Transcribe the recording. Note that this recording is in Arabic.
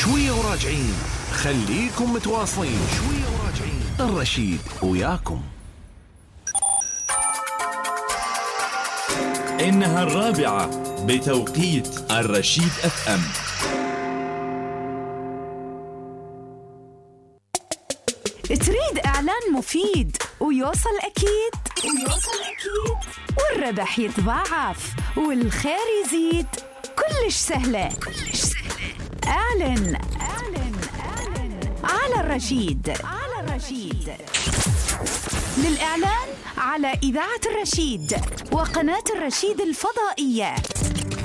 شوية وراجعين، خليكم متواصلين. شوية وراجعين، الرشيد وياكم. إنها 4 بتوقيت الرشيد FM. تريد إعلان مفيد ويوصل أكيد والربح يتضاعف والخير يزيد، كلش سهلة. اعلن على الرشيد. للإعلان على إذاعة الرشيد وقناة الرشيد الفضائية